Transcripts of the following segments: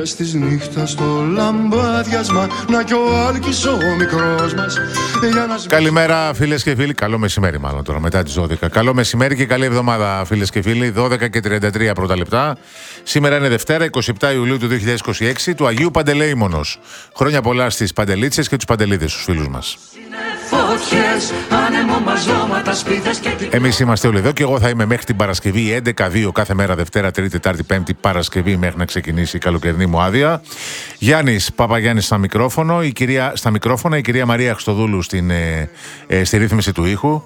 Όλες τις νύχτας στο λαμπάδιασμα, να κι ο Άλκης ο μικρός μας. Καλημέρα φίλες και φίλοι, καλό μεσημέρι μάλλον τώρα μετά τις 12. Καλό μεσημέρι και καλή εβδομάδα φίλες και φίλοι, 12 και 33 πρώτα λεπτά. Σήμερα είναι Δευτέρα, 27 Ιουλίου του 2026, του Αγίου Παντελεήμονος. Χρόνια πολλά στις Παντελίτσες και τους Παντελίδες, τους φίλους μας. Εμείς είμαστε όλοι εδώ και εγώ θα είμαι μέχρι την Παρασκευή 11-2 κάθε μέρα, Δευτέρα, Τρίτη, Τετάρτη, Πέμπτη, Παρασκευή μέχρι να ξεκινήσει η καλοκαιρινή μου άδεια. Γιάννης Παπαγιάννης στα μικρόφωνα, η κυρία Μαρία Χριστοδούλου στη ρύθμιση του ήχου.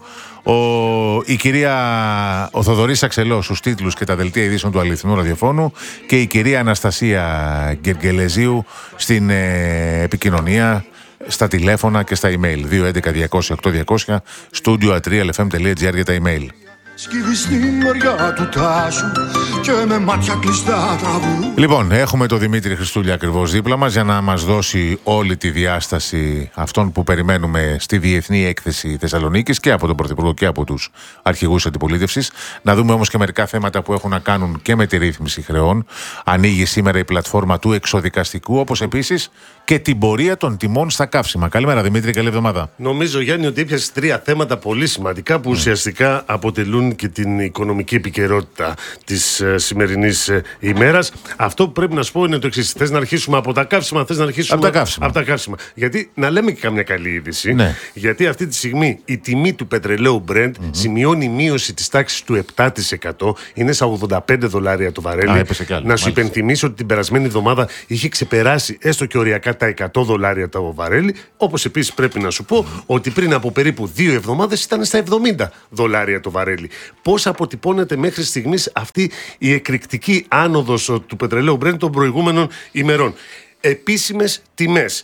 Ο Θοδωρής Αξελός στους τίτλους και τα δελτία ειδήσεων του αληθινού ραδιοφώνου και η κυρία Αναστασία Γκεργελεζίου στην επικοινωνία, στα τηλέφωνα και στα email 211-200-8200 studio@realfm.gr για τα email. Σκύβει στην μεριά του τάσου και με μάτια κλειστά τραβού. Λοιπόν, έχουμε τον Δημήτρη Χριστούλη ακριβώς δίπλα μας για να μας δώσει όλη τη διάσταση αυτών που περιμένουμε στη Διεθνή Έκθεση Θεσσαλονίκης και από τον Πρωθυπουργό και από τους αρχηγούς αντιπολίτευσης. Να δούμε όμως και μερικά θέματα που έχουν να κάνουν και με τη ρύθμιση χρεών. Ανοίγει σήμερα η πλατφόρμα του εξοδικαστικού, όπως επίσης και την πορεία των τιμών στα καύσιμα. Καλημέρα Δημήτρη, καλή εβδομάδα. Νομίζω, Γιάννη, ότι έπιασε τρία θέματα πολύ σημαντικά που ουσιαστικά αποτελούν και την οικονομική επικαιρότητα της σημερινής ημέρας. Αυτό που πρέπει να σου πω είναι το εξής. Θες να αρχίσουμε από τα καύσιμα, θες να αρχίσουμε από τα καύσιμα. Γιατί να λέμε και καμιά καλή είδηση. Ναι. Γιατί αυτή τη στιγμή η τιμή του πετρελαίου Brent σημειώνει μείωση της τάξης του 7%. Είναι στα $85 το βαρέλι. Να σου υπενθυμίσω ότι την περασμένη εβδομάδα είχε ξεπεράσει έστω και οριακά τα $100 το βαρέλι. Όπως επίσης πρέπει να σου πω ότι πριν από περίπου 2 εβδομάδες ήταν στα $70 το βαρέλι. Πώς αποτυπώνεται μέχρι στιγμής αυτή η εκρηκτική άνοδος του πετρελαίου Brent των προηγούμενων ημερών. Επίσημες τιμές.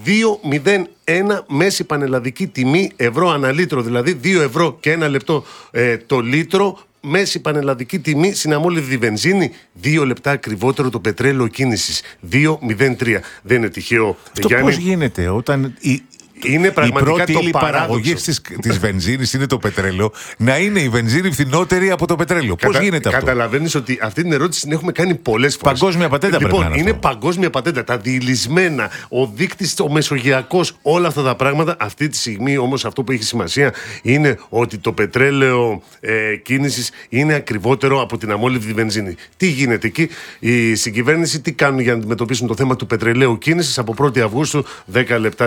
2,01 μέση πανελλαδική τιμή ευρώ ανά λίτρο, δηλαδή 2 ευρώ και 1 λεπτό το λίτρο. Μέση πανελλαδική τιμή στην αμόλυβδη βενζίνη, 2 λεπτά ακριβότερο το πετρέλαιο κίνησης, 2,03. Δεν είναι τυχαίο. Αυτό πώς γίνεται όταν είναι πραγματικά η πρώτη ύλη παραγωγής της βενζίνης είναι το πετρέλαιο, να είναι η βενζίνη φθηνότερη από το πετρέλαιο. Πώς γίνεται αυτό? Καταλαβαίνεις ότι αυτή την ερώτηση την έχουμε κάνει πολλές φορές. Παγκόσμια πατέντα πρέπει να είναι. Είναι παγκόσμια πατέντα. Τα διηλισμένα, ο δείκτης, ο μεσογειακός, όλα αυτά τα πράγματα. Αυτή τη στιγμή όμως αυτό που έχει σημασία είναι ότι το πετρέλαιο κίνησης είναι ακριβότερο από την αμόλυβδη βενζίνη. Τι γίνεται εκεί? Η συγκυβέρνηση τι κάνουν για να αντιμετωπίσουν το θέμα του πετρελαίου κίνησης? Από 1η Αυγούστου 10 λεπτά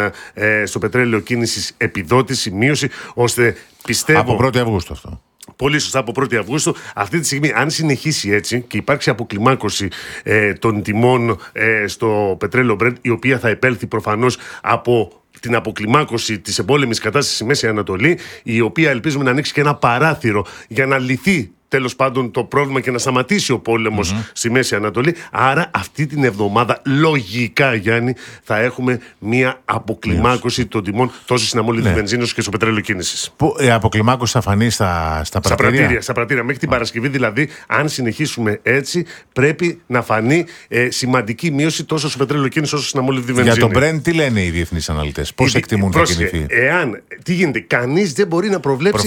στο πετρέλαιο κίνησης επιδότηση, μείωση, ώστε πιστεύω... Από 1η Αυγούστου αυτό. Πολύ σωστά, από 1η Αυγούστου. Αυτή τη στιγμή, αν συνεχίσει έτσι και υπάρξει αποκλιμάκωση των τιμών στο πετρέλαιο Brent, η οποία θα επέλθει προφανώς από την αποκλιμάκωση της εμπόλεμης κατάστασης στη Μέση Ανατολή, η οποία ελπίζουμε να ανοίξει και ένα παράθυρο για να λυθεί τέλος πάντων το πρόβλημα και να σταματήσει ο πόλεμος στη Μέση Ανατολή. Άρα αυτή την εβδομάδα λογικά, Γιάννη, θα έχουμε μια αποκλιμάκωση των τιμών τόσο στην αμόλυβδη βενζίνη όσο και στο πετρέλαιο κίνησης. Η αποκλιμάκωση θα φανεί στα πρατήρια. Στα πρατήρια. Μέχρι την Παρασκευή δηλαδή, αν συνεχίσουμε έτσι, πρέπει να φανεί σημαντική μείωση τόσο στο πετρέλαιο κίνηση όσο στην αμόλυβδη βενζίνη. Για τον Brent τι λένε οι διεθνείς αναλυτές? Πώς εκτιμούν θα κινηθεί? Τι γίνεται? Κανείς δεν μπορεί να προβλέψει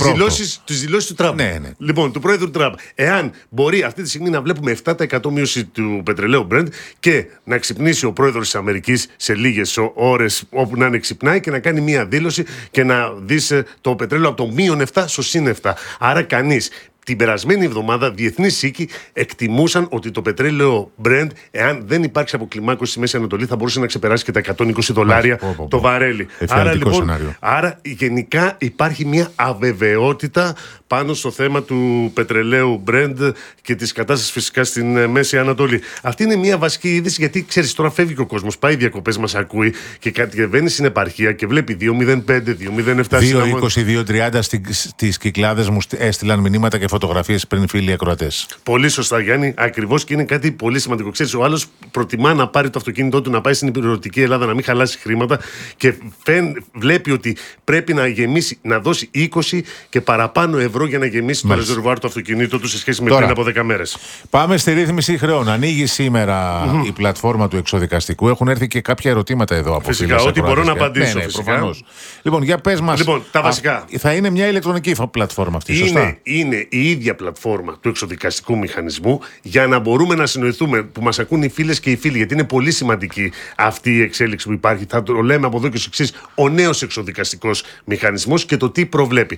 τις δηλώσεις του Τραμπ. Ναι. Λοιπόν, του πρόεδρου Τραμπ. Εάν μπορεί αυτή τη στιγμή να βλέπουμε 7% μείωση του πετρελαίου Brent και να ξυπνήσει ο πρόεδρος της Αμερικής σε λίγες ώρες, όπου να είναι ξυπνάει, και να κάνει μία δήλωση και να δεις το πετρέλαιο από το -7 στο +7. Άρα κανείς. Την περασμένη εβδομάδα διεθνείς οίκοι εκτιμούσαν ότι το πετρέλαιο Brent, εάν δεν υπάρξει αποκλιμάκωση στη Μέση Ανατολή, θα μπορούσε να ξεπεράσει και τα $120 το βαρέλι. Άρα γενικά υπάρχει μια αβεβαιότητα πάνω στο θέμα του πετρελαίου Brent και της κατάστασης φυσικά στην Μέση Ανατολή. Αυτή είναι μια βασική είδηση, γιατί ξέρεις, τώρα φεύγει ο κόσμος, πάει διακοπές, μας ακούει και κατεβαίνει στην επαρχία και βλέπει 2,05, 2,07. 2,20-2,30 στις Κυκλάδες μου έστειλαν μηνύματα και φωτογραφίες πριν φίλοι ακροατές. Πολύ σωστά, Γιάννη, ακριβώς, και είναι κάτι πολύ σημαντικό. Ξέρεις, ο άλλος προτιμά να πάρει το αυτοκίνητό του, να πάει στην υπηρετική Ελλάδα, να μην χαλάσει χρήματα και βλέπει ότι πρέπει να γεμίσει, να δώσει 20 και παραπάνω ευρώ ευρώ για να γεμίσει το ρεζερβουάρ του αυτοκινήτου του σε σχέση με Τώρα, πριν από 10 μέρες. Πάμε στη ρύθμιση χρεών. Ανοίγει σήμερα η πλατφόρμα του εξοδικαστικού. Έχουν έρθει και κάποια ερωτήματα εδώ από Φυσικά, ό,τι μπορώ να απαντήσω. Ναι, προφανώς. Λοιπόν, για πες μας. Λοιπόν, τα βασικά. Θα είναι μια ηλεκτρονική πλατφόρμα αυτή, σωστά? Είναι η ίδια πλατφόρμα του εξοδικαστικού μηχανισμού για να μπορούμε να συνοηθούμε, που μας ακούν οι φίλες και οι φίλοι, γιατί είναι πολύ σημαντική αυτή η εξέλιξη που υπάρχει. Θα το λέμε από εδώ και στο εξής: ο νέος εξοδικαστικός μηχανισμός και το τι προβλέπει.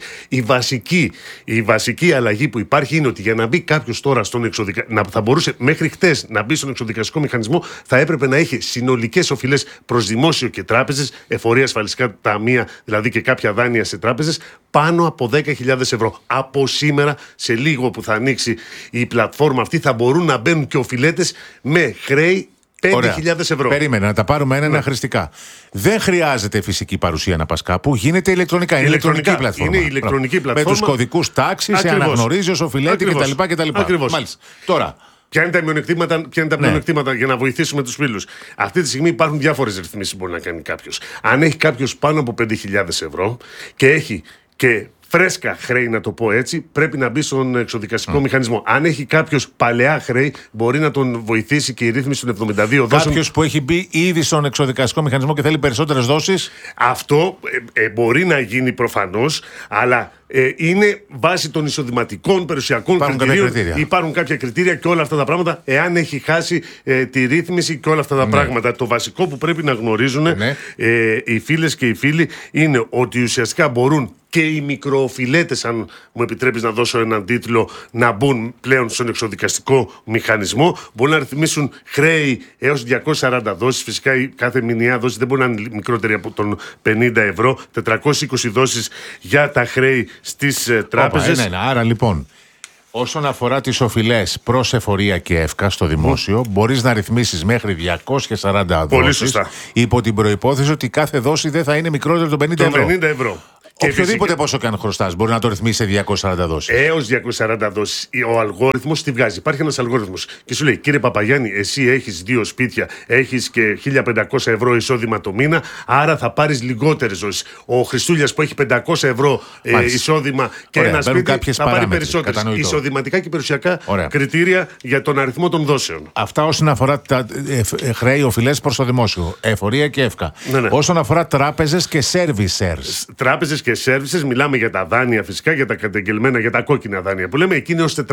Η βασική αλλαγή που υπάρχει είναι ότι για να μπει κάποιος τώρα στον εξοδικαστικό, θα μπορούσε μέχρι χτες να μπει στον εξοδικαστικό μηχανισμό, θα έπρεπε να έχει συνολικές οφειλές προς δημόσιο και τράπεζες, εφορία ασφαλιστικά ταμεία, δηλαδή και κάποια δάνεια σε τράπεζες, πάνω από 10.000 ευρώ. Από σήμερα, σε λίγο που θα ανοίξει η πλατφόρμα αυτή, θα μπορούν να μπαίνουν και οφειλέτες με χρέη 5.000 ευρώ. Περίμενε, να τα πάρουμε ένα χρηστικά. Δεν χρειάζεται φυσική παρουσία να πας κάπου, γίνεται ηλεκτρονικά. Είναι ηλεκτρονική πλατφόρμα. Είναι ηλεκτρονική πλατφόρμα. Με τους κωδικούς τάξης, σε αναγνωρίζει ως οφειλέτη κτλ. Μάλιστα. Τώρα. Ποια είναι τα μειονεκτήματα, πλεονεκτήματα για να βοηθήσουμε τους φίλους. Αυτή τη στιγμή υπάρχουν διάφορες ρυθμίσεις που μπορεί να κάνει κάποιος. Αν έχει κάποιος πάνω από 5.000 ευρώ και έχει και φρέσκα χρέη, να το πω έτσι, πρέπει να μπει στον εξοδικαστικό μηχανισμό. Αν έχει κάποιος παλαιά χρέη, μπορεί να τον βοηθήσει και η ρύθμιση των 72 δόσεων. Κάποιος που έχει μπει ήδη στον εξοδικαστικό μηχανισμό και θέλει περισσότερες δόσεις. Αυτό μπορεί να γίνει προφανώς, αλλά είναι βάσει των εισοδηματικών περιουσιακών κριτηρίων. Υπάρχουν κάποια κριτήρια και όλα αυτά τα πράγματα, εάν έχει χάσει τη ρύθμιση και όλα αυτά τα πράγματα. Το βασικό που πρέπει να γνωρίζουν οι φίλες και οι φίλοι είναι ότι ουσιαστικά μπορούν και οι μικροοφιλέτες, αν μου επιτρέπεις να δώσω έναν τίτλο, να μπουν πλέον στον εξοδικαστικό μηχανισμό. Μπορούν να ρυθμίσουν χρέη έως 240 δόσεις. Φυσικά η κάθε μηνιαία δόση δεν μπορεί να είναι μικρότερη από τον 50 ευρώ. 420 δόσεις για τα χρέη στις τράπεζες. Άρα λοιπόν, όσον αφορά τις οφειλές προς εφορία και εύκα στο δημόσιο, μπορείς να ρυθμίσεις μέχρι 240 δόσεις, υπό την προϋπόθεση ότι κάθε δόση δεν θα είναι μικρότερη των 50 ευρώ. Και οποιοδήποτε πόσο και αν χρωστάς μπορεί να το ρυθμίσει σε 240 δόσεις. Έως 240 δόσεις. Ο αλγόριθμος τι βγάζει. Υπάρχει ένας αλγόριθμος και σου λέει: κύριε Παπαγιάννη, εσύ έχεις 2 σπίτια, έχεις και 1.500 ευρώ εισόδημα το μήνα, άρα θα πάρεις λιγότερες δόσεις. Ο Χριστούλιας που έχει 500 ευρώ εισόδημα και ένα σπίτι θα πάρει περισσότερες. Εισοδηματικά και περιουσιακά κριτήρια για τον αριθμό των δόσεων. Αυτά όσον αφορά τα χρέη οφειλές προς το δημόσιο. Εφορία και εύκα. Όσον αφορά τράπεζες και servicers. Τράπεζες και services, μιλάμε για τα δάνεια φυσικά, για τα καταγγελμένα, για τα κόκκινα δάνεια που λέμε, εκεί είναι ως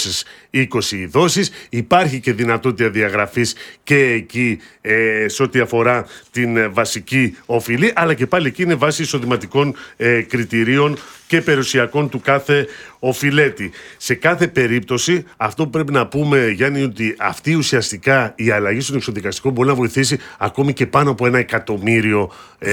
420 δόσεις. Υπάρχει και δυνατότητα διαγραφής και εκεί σε ό,τι αφορά την βασική οφειλή, αλλά και πάλι εκεί είναι βάση εισοδηματικών κριτηρίων και περιουσιακών του κάθε οφειλέτη. Σε κάθε περίπτωση, αυτό που πρέπει να πούμε, Γιάννη, ότι αυτή ουσιαστικά η αλλαγή στον εξοδικαστικό μπορεί να βοηθήσει ακόμη και πάνω από 1 εκατομμύριο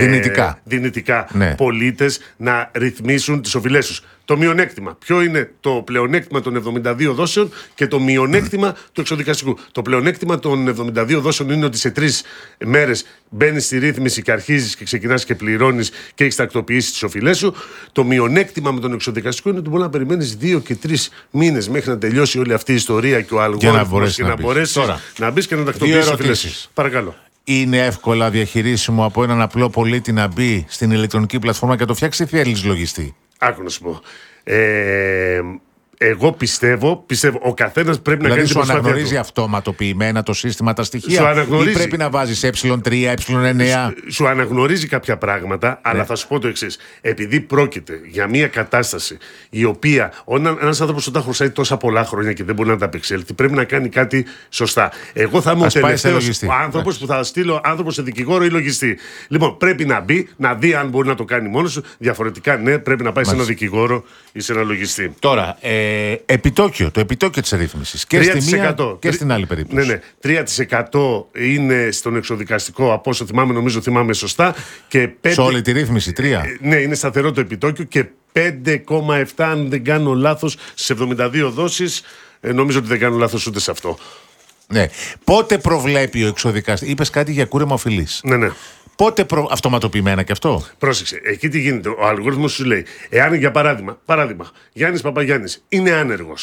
δυνητικά πολίτες να ρυθμίσουν τις οφειλές τους. Το μειονέκτημα. Ποιο είναι το πλεονέκτημα των 72 δόσεων και το μειονέκτημα του εξοδικαστικού. Το πλεονέκτημα των 72 δόσεων είναι ότι σε 3 μέρες μπαίνεις στη ρύθμιση και αρχίζεις και ξεκινάς και πληρώνεις και έχεις τακτοποιήσει τις οφειλές σου. Το μειονέκτημα με τον εξοδικαστικό είναι ότι μπορεί να περιμένεις 2 και 3 μήνες μέχρι να τελειώσει όλη αυτή η ιστορία και ο αλγόριθμος και να μπορέσεις να μπεις και να τακτοποιήσεις τις οφειλές σου. Παρακαλώ. Είναι εύκολα διαχειρίσιμο από έναν απλό πολίτη να μπει στην ηλεκτρονική πλατφόρμα και να το φτιάξει, ή θέλεις λογιστή? Άκου να σου πω. Εγώ πιστεύω, ο καθένας πρέπει να κάνει την προσπάθεια. Σου αναγνωρίζει αυτοματοποιημένα το σύστημα τα στοιχεία, ή πρέπει να βάζεις ε3, ε9? Σου αναγνωρίζει κάποια πράγματα, αλλά θα σου πω το εξής. Επειδή πρόκειται για μια κατάσταση η οποία ένας άνθρωπος όταν χρωστάει τόσα πολλά χρόνια και δεν μπορεί να τα απεξέλθει, πρέπει να κάνει κάτι σωστά. Εγώ θα είμαι ο τελευταίος άνθρωπος που θα στείλω άνθρωπο σε δικηγόρο ή λογιστή. Λοιπόν, πρέπει να μπει, να δει αν μπορεί να το κάνει μόνος του. Διαφορετικά, πρέπει να πάει σε ένα δικηγόρο ή σε ένα λογιστή. Τώρα, επιτόκιο, το επιτόκιο της ρύθμισης και στη μία και στην άλλη περίπτωση. Ναι, 3% είναι στον εξοδικαστικό, από όσο θυμάμαι σωστά. Και 5... Σε όλη τη ρύθμιση, 3%. Ναι, είναι σταθερό το επιτόκιο και 5,7 αν δεν κάνω λάθος στις 72 δόσεις. Νομίζω ότι δεν κάνω λάθος ούτε σε αυτό. Ναι. Πότε προβλέπει ο εξοδικαστής? Είπες κάτι για κούρεμα οφειλής. Ναι. Πότε αυτοματοποιημένα και αυτό? Πρόσεξε, εκεί τι γίνεται. Ο αλγόριθμος σου λέει, εάν για παράδειγμα, Γιάννης Παπαγιάννης είναι άνεργος,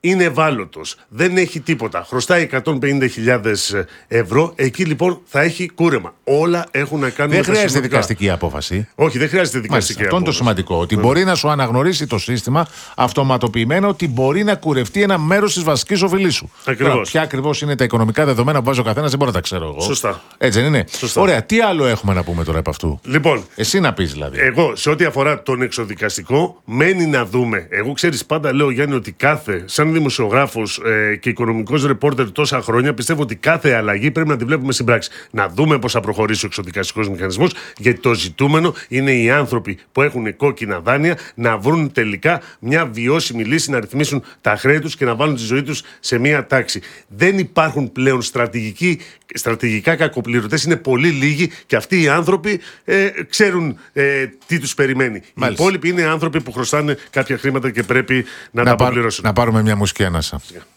είναι ευάλωτος, δεν έχει τίποτα, χρωστάει 150.000 ευρώ, εκεί λοιπόν θα έχει κούρεμα. Όλα έχουν να κάνουν με Δεν τα χρειάζεται συνολικά. δικαστική απόφαση. Όχι, δεν χρειάζεται δικαστική Αυτό είναι το απόφαση. σημαντικό. Ότι μπορεί να σου αναγνωρίσει το σύστημα αυτοματοποιημένα ότι μπορεί να κουρευτεί ένα μέρος της βασικής οφειλής σου. Ακριβώς. Τώρα, ποια ακριβώς είναι τα οικονομικά δεδομένα που βάζει ο καθένας, δεν μπορώ να τα ξέρω εγώ. Σωστά. Έτσι δεν είναι. Σωστά. Ωραία, τι άλλο έχουμε να πούμε τώρα από αυτού. Λοιπόν, Εσύ να πεις δηλαδή. εγώ σε ό,τι αφορά τον εξοδικαστικό, μένει να δούμε. Εγώ ξέρεις, πάντα λέω, Γιάννη, ότι σαν δημοσιογράφος και οικονομικός ρεπόρτερ τόσα χρόνια, πιστεύω ότι κάθε αλλαγή πρέπει να τη βλέπουμε στην πράξη. Να δούμε πώς θα προχωρήσει ο εξοδικαστικός μηχανισμός, γιατί το ζητούμενο είναι οι άνθρωποι που έχουν κόκκινα δάνεια να βρουν τελικά μια βιώσιμη λύση, να ρυθμίσουν τα χρέη τους και να βάλουν τη ζωή τους σε μια τάξη. Δεν υπάρχουν πλέον στρατηγικά κακοπληρωτές, είναι πολύ λίγοι και αυτοί οι άνθρωποι ξέρουν τι τους περιμένει. Μάλιστα. Οι υπόλοιποι είναι άνθρωποι που χρωστάνε κάποια χρήματα και πρέπει να τα αποπληρώσουν. Να πάρουμε μια μουσική ανάσα.